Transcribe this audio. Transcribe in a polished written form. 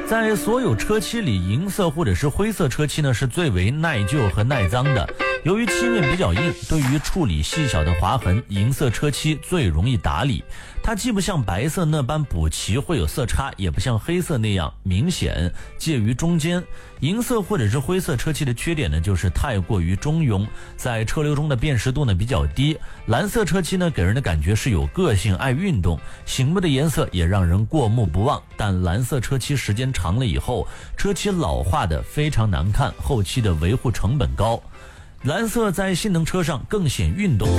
在所有车漆里，银色或者是灰色车漆呢是最为耐旧和耐脏的。由于漆面比较硬，对于处理细小的划痕，银色车漆最容易打理。它既不像白色那般补漆会有色差，也不像黑色那样明显，介于中间。银色或者是灰色车漆的缺点呢，就是太过于中庸，在车流中的辨识度呢比较低。蓝色车漆呢给人的感觉是有个性、爱运动，醒目的颜色也让人过目不忘。但蓝色车漆时间长了以后，车漆老化的非常难看，后期的维护成本高。蓝色在性能车上更显运动。